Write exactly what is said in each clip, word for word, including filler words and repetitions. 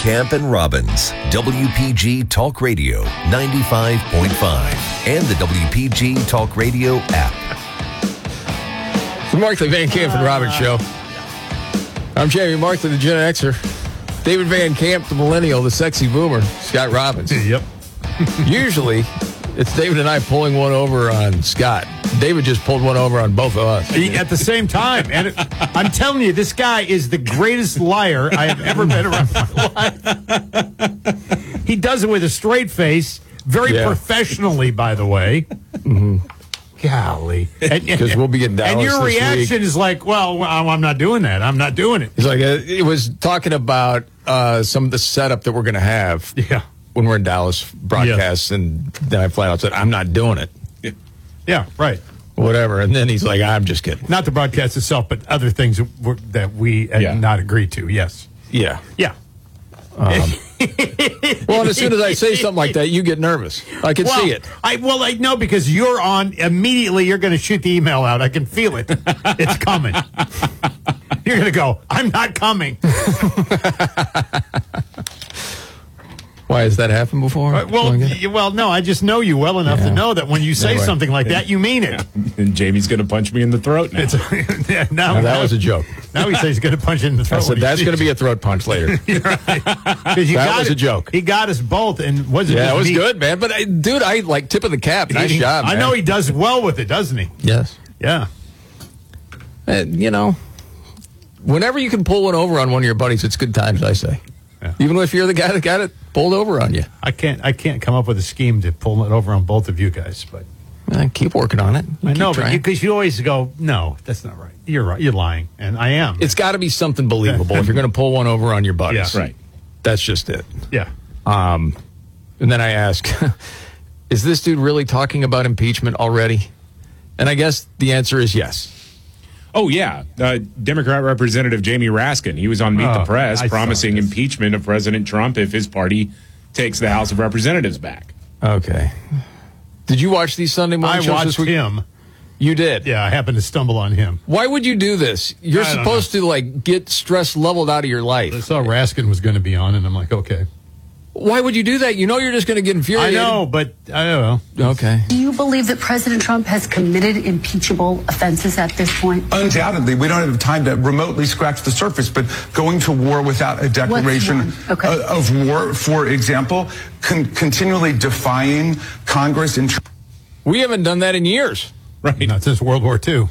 Camp and Robbins, W P G Talk Radio ninety-five point five, and the W P G Talk Radio app. The Markley Van Camp and Robbins Show. I'm Jamie Markley, the Gen Xer. David Van Camp, the Millennial, the Sexy Boomer. Scott Robbins. Yep. Usually, it's David and I pulling one over on Scott. David just pulled one over on both of us. At the same time. And it, I'm telling you, this guy is the greatest liar I have ever been around in my life. He does it with a straight face, very Yeah. professionally, by the way. Mm-hmm. Golly. Because we'll be in Dallas And your this reaction week. is like, well, I'm not doing that. I'm not doing it. He's like, uh, it was talking about uh, some of the setup that we're going to have Yeah. when we're in Dallas broadcasts, and then I flat out said, I'm not doing it. Yeah, right. Whatever. And then he's like, I'm just kidding. Not the broadcast itself, but other things that, were, that we had Yeah. not agreed to. Yes. Yeah. Yeah. Um, well, and as soon as I say something like that, you get nervous. I can well, see it. I well, I know because you're on immediately. You're going to shoot the email out. I can feel it. It's coming. You're going to go. I'm not coming. Why has that happened before? Uh, well, y- well, no. I just know you well enough Yeah. to know that when you say Anyway. something like that, you mean it. And Jamie's going to punch me in the throat now. It's, yeah, now, Now, that now- was a joke. Now he says he's going to punch you in the throat. I said that's going to be a throat punch later. that That was a joke. He got us both, and was it? Yeah, just it was me? good, man. But I, dude, I like tip of the cap. Nice He- job. I man. know he does well with it, doesn't he? Yes. Yeah. And, you know, whenever you can pull one over on one of your buddies, it's good times. I say, Yeah. even if you're the guy that got it pulled over on you, I can't. I can't come up with a scheme to pull it over on both of you guys, but. eh, keep working on it. I know, Keep but trying. because you, you always go, no, that's not right. You're right. You're lying, and I am. It's got to be something believable if you're going to pull one over on your buddies. Yeah. Right. That's just it. yeah. Um, and then I ask, is this dude really talking about impeachment already? And I guess the answer is yes. Oh, yeah. Uh, Democrat Representative Jamie Raskin, he was on Meet Oh, the Press I saw promising this. impeachment of President Trump if his party takes the House of Representatives back. Okay. Did you watch these Sunday morning I shows watched this week? him. You did? Yeah, I happened to stumble on him. Why would you do this? You're I don't supposed to, like, get stress leveled out of your I life. saw Raskin was going to be on, and I'm like, okay. Why would you do that? You know you're just going to get I infuriated. know, but I don't know. Okay. Do you believe that President Trump has committed impeachable offenses at this point? Undoubtedly, we don't have time to remotely scratch the surface, but going to war without a declaration one? Okay. uh, of war, for example, con- continually defying Congress in. Tr- We haven't done that in years. Right. Not since World War Two.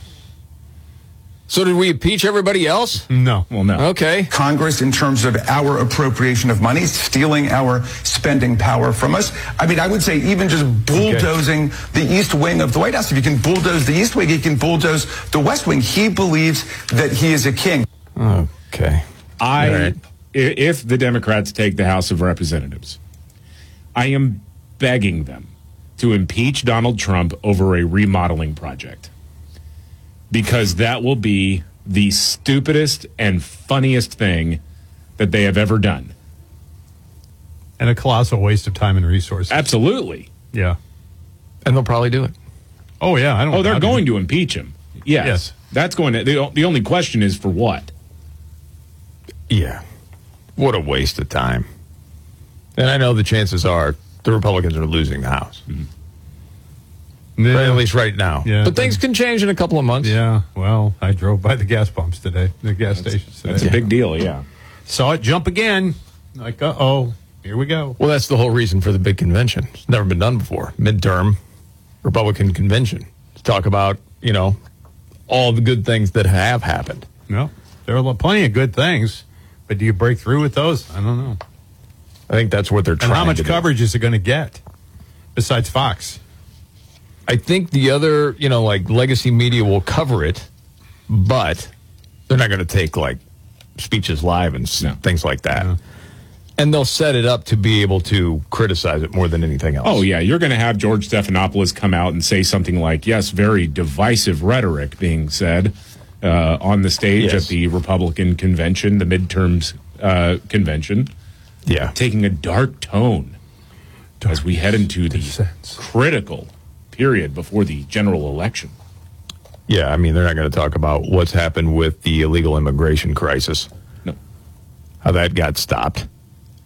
So did we impeach everybody else? No. Well, no. Okay. Congress in terms of our appropriation of money, stealing our spending power from us. I mean, I would say even just bulldozing the East Wing of the White House. If you can bulldoze the East Wing, you can bulldoze the West Wing. He believes that he is a king. Okay. I, All right. i- if the Democrats take the House of Representatives, I am begging them to impeach Donald Trump over a remodeling project. Because that will be the stupidest and funniest thing that they have ever done. And a colossal waste of time and resources. Absolutely. Yeah. And they'll probably do it. Oh, yeah. I don't Oh, they're doubt going it. to impeach him. Yes. Yes. That's going to. The, the only question is for what? Yeah. What a waste of time. And I know the chances are the Republicans are losing the House. Mm-hmm. Yeah. Right, at least right now. Yeah. But things can change in a couple of months. Yeah, well, I drove by the gas pumps today, the gas stations today. That's a big deal, yeah. Saw it jump again. Like, uh-oh, here we go. Well, that's the whole reason for the big convention. It's never been done before. Midterm Republican convention. To talk about, you know, all the good things that have happened. No, there are plenty of good things, but do you break through with those? I don't know. I think that's what they're trying And how much to do. coverage is it going to get besides Fox? I think the other, you know, like legacy media will cover it, but they're not going to take like speeches live and s No. things like that. No. And they'll set it up to be able to criticize it more than anything else. Oh, yeah. You're going to have George Stephanopoulos come out and say something like, yes, very divisive rhetoric being said uh, on the stage Yes. at the Republican convention, the midterms uh, convention, Yeah. taking a dark tone as we head into the sense. critical period before the general election. Yeah, I mean, they're not going to talk about what's happened with the illegal immigration crisis, No. how that got stopped.